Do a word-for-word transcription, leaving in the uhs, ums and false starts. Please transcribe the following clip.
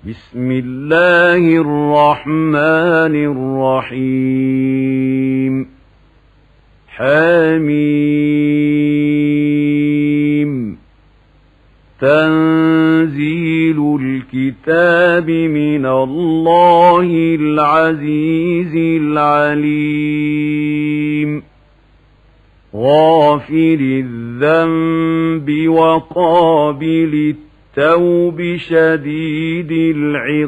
بسم الله الرحمن الرحيم حميم تنزيل الكتاب من الله العزيز العليم غافر الذنب وقابل التوب شديد العقاب